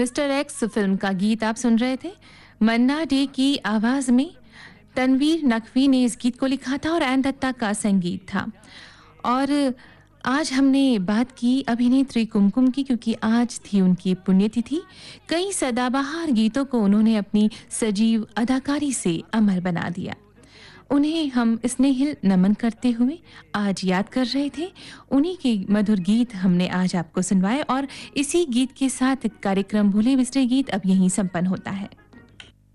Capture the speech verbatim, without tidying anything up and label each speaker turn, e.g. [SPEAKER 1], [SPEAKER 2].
[SPEAKER 1] Mister x film का गीत आप सुन रहे थे। मन्ना डे की आवाज में तनवीर नकवी ने इस गीत को लिखा था और एन दत्ता का संगीत था। और आज हमने बात की अभिनेत्री कुमकुम की, क्योंकि आज थी उनकी पुण्यतिथि। कई सदाबहार गीतों को उन्होंने अपनी सजीव अदाकारी से अमर बना दिया। उन्हें हम स्नेहिल नमन करते हुए आज याद कर रहे थे। उन्हीं के मधुर गीत हमने आज आपको सुनवाए और इसी गीत के साथ कार्यक्रम भूले बिसरे गीत अब यहीं संपन्न होता है।